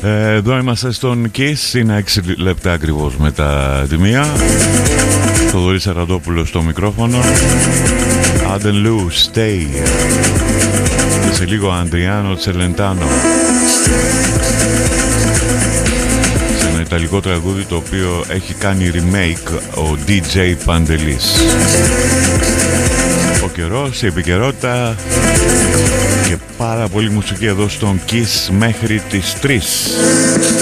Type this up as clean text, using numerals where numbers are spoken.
Εδώ είμαστε στον Kiss, είναι 6 λεπτά ακριβώς μετά τη μία. Θοδωρής Σαραντόπουλος στο μικρόφωνο. Άντεν Λου, Stay. Και σε λίγο Αντριάνο Τσελεντάνο, σε ένα ιταλικό τραγούδι το οποίο έχει κάνει remake ο DJ Παντελής. Ο καιρός, η επικαιρότητα και πάρα πολύ μουσική εδώ στον Kiss μέχρι τις 3.